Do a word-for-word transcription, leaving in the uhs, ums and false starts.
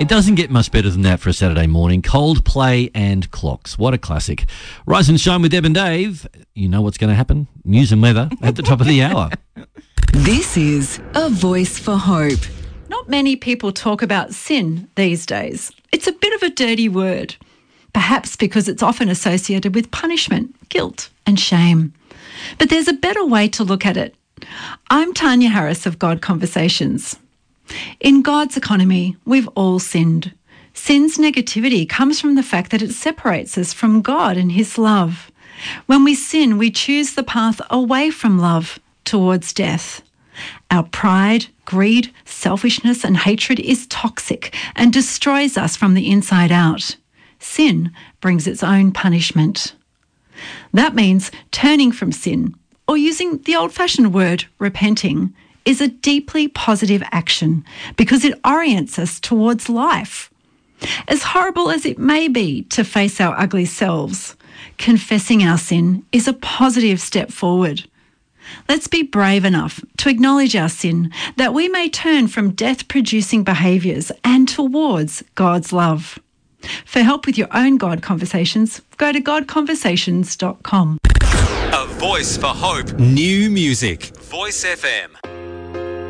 It doesn't get much better than that for a Saturday morning. Coldplay and Clocks. What a classic. Rise and shine with Deb and Dave. You know what's going to happen. News and weather at the top of the hour. This is A Voice for Hope. Not many people talk about sin these days. It's a bit of a dirty word, perhaps because it's often associated with punishment, guilt and shame. But there's a better way to look at it. I'm Tanya Harris of God Conversations. In God's economy, we've all sinned. Sin's negativity comes from the fact that it separates us from God and His love. When we sin, we choose the path away from love towards death. Our pride, greed, selfishness and hatred is toxic and destroys us from the inside out. Sin brings its own punishment. That means turning from sin, or using the old-fashioned word repenting, is a deeply positive action because it orients us towards life. As horrible as it may be to face our ugly selves, confessing our sin is a positive step forward. Let's be brave enough to acknowledge our sin, that we may turn from death-producing behaviours and towards God's love. For help with your own God Conversations, go to god conversations dot com. A Voice for Hope. New music. Voice F M.